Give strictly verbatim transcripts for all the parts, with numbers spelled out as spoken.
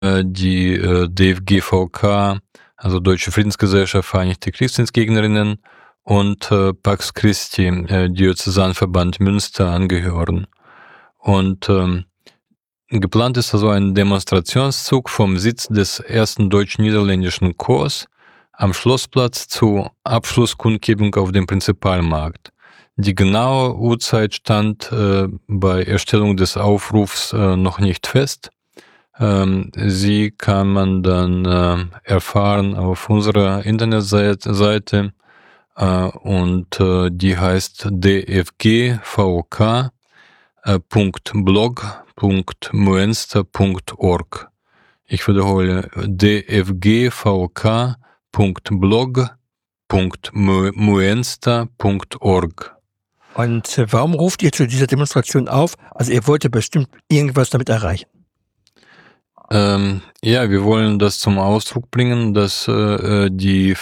äh, die äh, D F G V K, also Deutsche Friedensgesellschaft, Vereinigte Kriegsdienstgegnerinnen und äh, Pax Christi, äh, Diözesanverband Münster, angehören. Und ähm, geplant ist also ein Demonstrationszug vom Sitz des ersten deutsch-niederländischen Korps am Schlossplatz zur Abschlusskundgebung auf dem Prinzipalmarkt. Die genaue Uhrzeit stand äh, bei Erstellung des Aufrufs äh, noch nicht fest. Ähm, sie kann man dann äh, erfahren auf unserer Internetseite äh, und äh, die heißt d f g v k punkt blog punkt muenster punkt org. Ich wiederhole d f g v k punkt blog punkt muenster punkt org. Und äh, warum ruft ihr zu dieser Demonstration auf? Also ihr wollt ja bestimmt irgendwas damit erreichen. Ähm, ja, wir wollen das zum Ausdruck bringen, dass äh, die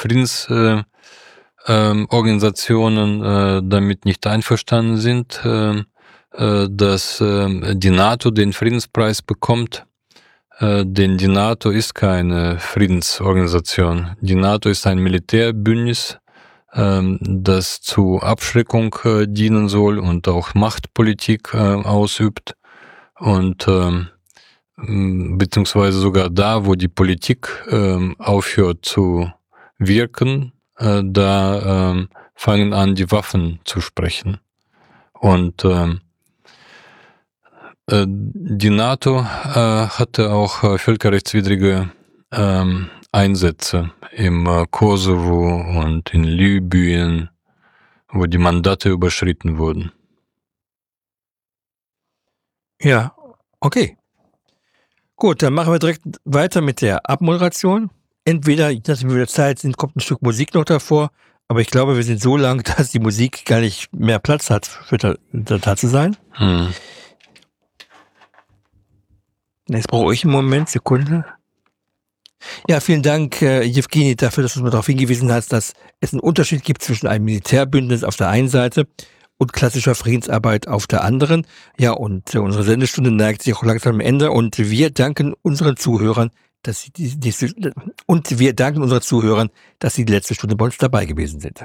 Friedensorganisationen äh, äh, damit nicht einverstanden sind, äh, äh, dass äh, die NATO den Friedenspreis bekommt. Äh, denn die NATO ist keine Friedensorganisation. Die NATO ist ein Militärbündnis, äh, das zur Abschreckung äh, dienen soll und auch Machtpolitik äh, ausübt. Und äh, beziehungsweise sogar da, wo die Politik äh, aufhört zu wirken, äh, da äh, fangen an, die Waffen zu sprechen. Und äh, äh, die NATO äh, hatte auch äh, völkerrechtswidrige äh, Einsätze im äh, Kosovo und in Libyen, wo die Mandate überschritten wurden. Ja, okay. Gut, dann machen wir direkt weiter mit der Abmoderation. Entweder, nachdem wir Zeit sind, kommt ein Stück Musik noch davor, aber ich glaube, wir sind so lang, dass die Musik gar nicht mehr Platz hat, für da, da zu sein. Hm. Jetzt brauche ich einen Moment, Sekunde. Ja, vielen Dank, äh, Jewgeni, dafür, dass du mir darauf hingewiesen hast, dass es einen Unterschied gibt zwischen einem Militärbündnis auf der einen Seite und klassischer Friedensarbeit auf der anderen. Ja, und äh, unsere Sendestunde neigt sich auch langsam am Ende und wir danken unseren Zuhörern, dass sie die, die, und wir danken unseren Zuhörern, dass sie die letzte Stunde bei uns dabei gewesen sind.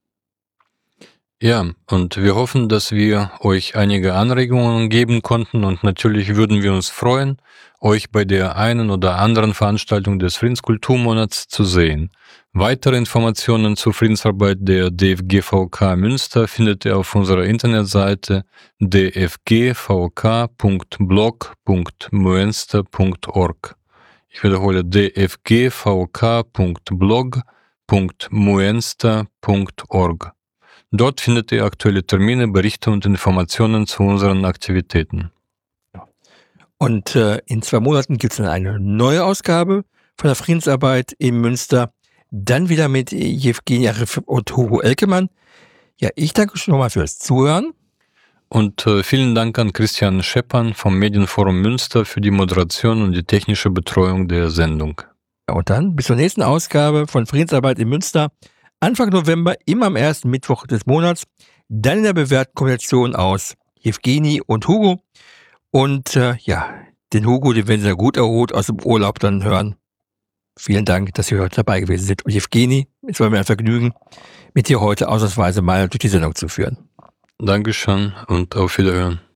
Ja, und wir hoffen, dass wir euch einige Anregungen geben konnten und natürlich würden wir uns freuen, euch bei der einen oder anderen Veranstaltung des Friedenskulturmonats zu sehen. Weitere Informationen zur Friedensarbeit der D F G V K Münster findet ihr auf unserer Internetseite d f g v k punkt blog punkt muenster punkt org. Ich wiederhole d f g v k punkt blog punkt muenster punkt org. Dort findet ihr aktuelle Termine, Berichte und Informationen zu unseren Aktivitäten. Und äh, in zwei Monaten gibt es dann eine neue Ausgabe von der Friedensarbeit in Münster. Dann wieder mit Jewgeni Arif und Hugo Elkemann. Ja, ich danke schon nochmal fürs Zuhören. Und äh, vielen Dank an Christian Scheppan vom Medienforum Münster für die Moderation und die technische Betreuung der Sendung. Ja, und dann bis zur nächsten Ausgabe von Friedensarbeit in Münster. Anfang November, immer am ersten Mittwoch des Monats. Dann in der bewährten Kombination aus Jewgeni und Hugo. Und äh, ja, den Hugo, den werden Sie gut erholt aus dem Urlaub dann hören. Vielen Dank, dass Sie heute dabei gewesen sind. Und Jewgeni, es war mir ein Vergnügen, mit dir heute ausnahmsweise mal durch die Sendung zu führen. Dankeschön und auf Wiederhören.